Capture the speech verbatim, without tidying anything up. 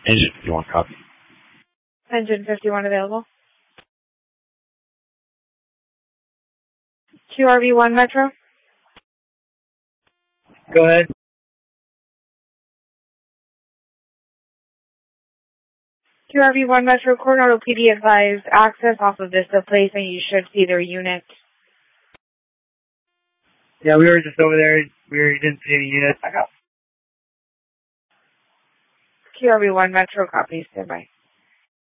Engine fifty-one, copy. Engine fifty-one available. Q R V one Metro. Go ahead. Q R V one Metro, Coronado P D advised access off of Vista Place, and you should see their unit. Yeah, we were just over there. We were, didn't see any units. Q R V one Metro, copy, standby.